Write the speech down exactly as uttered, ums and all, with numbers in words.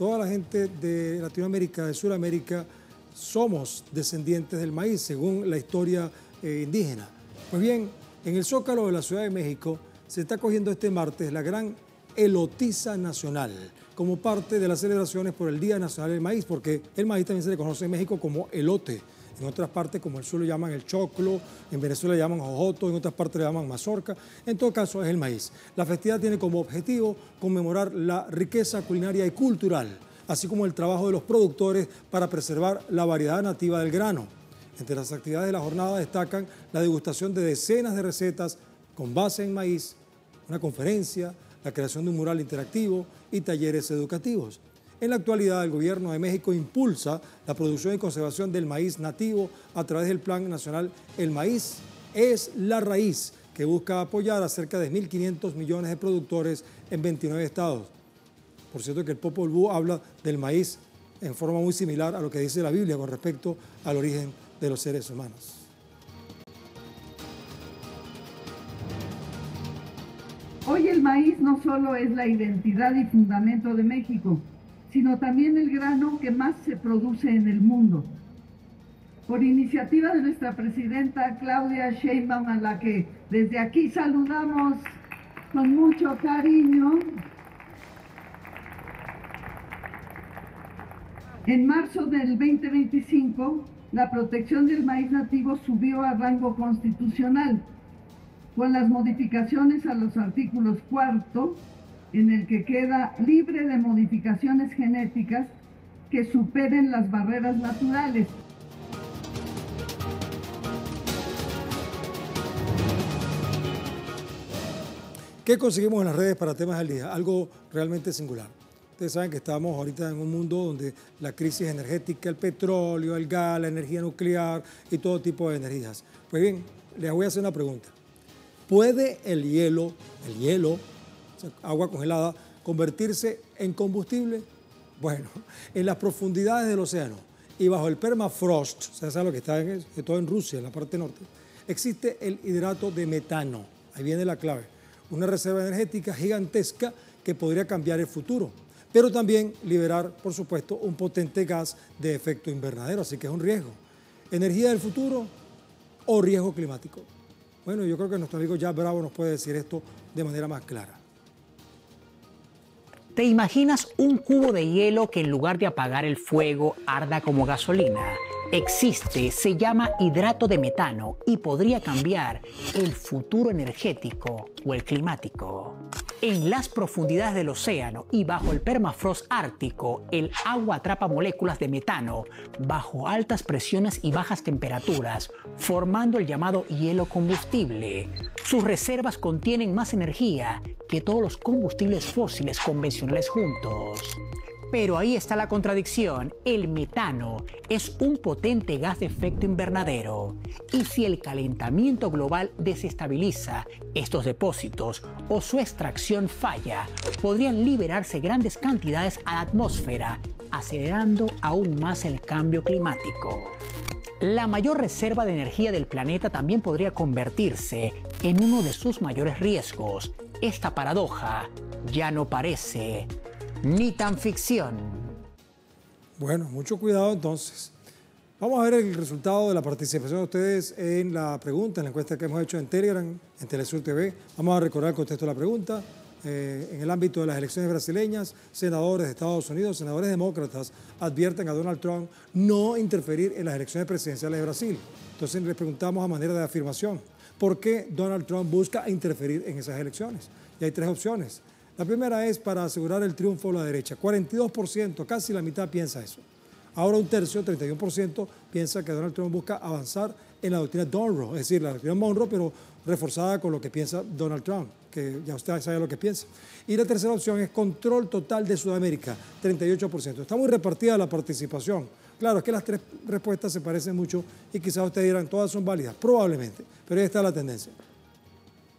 toda la gente de Latinoamérica, de Sudamérica, somos descendientes del maíz, según la historia eh, indígena. Pues bien, en el Zócalo de la Ciudad de México se está cogiendo este martes la gran elotiza nacional, como parte de las celebraciones por el Día Nacional del Maíz, porque el maíz también se le conoce en México como elote. En otras partes, como el sur, lo llaman el choclo, en Venezuela le llaman jojoto, en otras partes le llaman mazorca. En todo caso, es el maíz. La festividad tiene como objetivo conmemorar la riqueza culinaria y cultural, así como el trabajo de los productores para preservar la variedad nativa del grano. Entre las actividades de la jornada destacan la degustación de decenas de recetas con base en maíz, una conferencia, la creación de un mural interactivo y talleres educativos. En la actualidad, el Gobierno de México impulsa la producción y conservación del maíz nativo a través del Plan Nacional El Maíz es la Raíz, que busca apoyar a cerca de mil quinientos millones de productores en veintinueve estados. Por cierto que el Popol Vuh habla del maíz en forma muy similar a lo que dice la Biblia con respecto al origen de los seres humanos. Hoy el maíz no solo es la identidad y fundamento de México, sino también el grano que más se produce en el mundo. Por iniciativa de nuestra presidenta Claudia Sheinbaum, a la que desde aquí saludamos con mucho cariño, en marzo del veinte veinticinco, la protección del maíz nativo subió a rango constitucional, con las modificaciones a los artículos cuarto, en el que queda libre de modificaciones genéticas que superen las barreras naturales. ¿Qué conseguimos en las redes para temas del día? Algo realmente singular. Ustedes saben que estamos ahorita en un mundo donde la crisis energética, el petróleo, el gas, la energía nuclear y todo tipo de energías. Pues bien, les voy a hacer una pregunta. ¿Puede el hielo, el hielo, agua congelada, convertirse en combustible? Bueno, en las profundidades del océano y bajo el permafrost, o sea, ¿saben lo que está en, todo en Rusia, en la parte norte? Existe el hidrato de metano, ahí viene la clave, una reserva energética gigantesca que podría cambiar el futuro, pero también liberar, por supuesto, un potente gas de efecto invernadero, así que es un riesgo. ¿Energía del futuro o riesgo climático? Bueno, yo creo que nuestro amigo Jack Bravo nos puede decir esto de manera más clara. ¿Te imaginas un cubo de hielo que en lugar de apagar el fuego arda como gasolina? Existe, se llama hidrato de metano y podría cambiar el futuro energético o el climático. En las profundidades del océano y bajo el permafrost ártico, el agua atrapa moléculas de metano bajo altas presiones y bajas temperaturas, formando el llamado hielo combustible. Sus reservas contienen más energía que todos los combustibles fósiles convencionales juntos. Pero ahí está la contradicción. El metano es un potente gas de efecto invernadero. Y si el calentamiento global desestabiliza estos depósitos o su extracción falla, podrían liberarse grandes cantidades a la atmósfera, acelerando aún más el cambio climático. La mayor reserva de energía del planeta también podría convertirse en uno de sus mayores riesgos. Esta paradoja ya no parece ni tan ficción. Bueno, mucho cuidado entonces. Vamos a ver el resultado de la participación de ustedes en la pregunta, en la encuesta que hemos hecho en Telegram, en Telesur T V. Vamos a recordar el contexto de la pregunta. Eh, en el ámbito de las elecciones brasileñas, senadores de Estados Unidos, senadores demócratas, advierten a Donald Trump no interferir en las elecciones presidenciales de Brasil. Entonces les preguntamos a manera de afirmación, ¿por qué Donald Trump busca interferir en esas elecciones? Y hay tres opciones. La primera es para asegurar el triunfo de la derecha. cuarenta y dos por ciento, casi la mitad piensa eso. Ahora un tercio, treinta y uno por ciento, piensa que Donald Trump busca avanzar en la doctrina Monroe, es decir, la doctrina Monroe, pero reforzada con lo que piensa Donald Trump, que ya usted sabe lo que piensa. Y la tercera opción es control total de Sudamérica, treinta y ocho por ciento. Está muy repartida la participación. Claro, es que las tres respuestas se parecen mucho y quizás ustedes dirán, todas son válidas, probablemente, pero ahí está la tendencia.